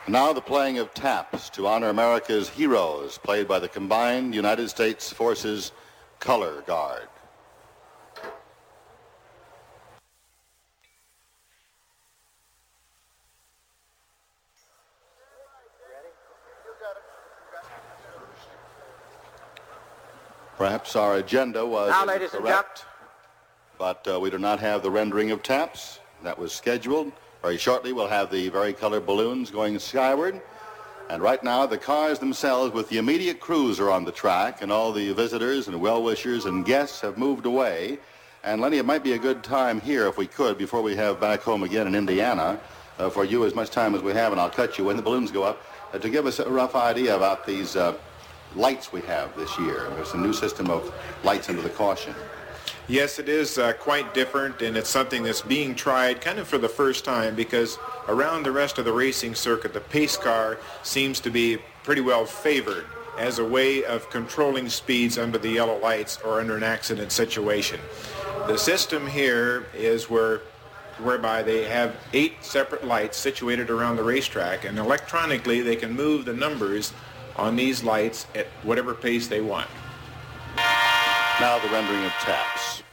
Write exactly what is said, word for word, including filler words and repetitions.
Now the playing of taps to honor America's heroes, played by the combined United States Forces Color Guard. Perhaps our agenda was now, ladies and correct, but uh, we do not have the rendering of taps. That was scheduled. Very shortly, we'll have the vari-colored balloons going skyward. And right now, the cars themselves with the immediate crews are on the track, and all the visitors and well-wishers and guests have moved away. And Lenny, it might be a good time here, if we could, before we have back home again in Indiana, uh, for you as much time as we have, and I'll cut you when the balloons go up, uh, to give us a rough idea about these uh, lights we have this year. There's a new system of lights under the caution. Yes, it is uh, quite different, and it's something that's being tried kind of for the first time, because around the rest of the racing circuit, the pace car seems to be pretty well favored as a way of controlling speeds under the yellow lights or under an accident situation. The system here is where whereby they have eight separate lights situated around the racetrack, and electronically they can move the numbers on these lights at whatever pace they want. Now the rendering of taps.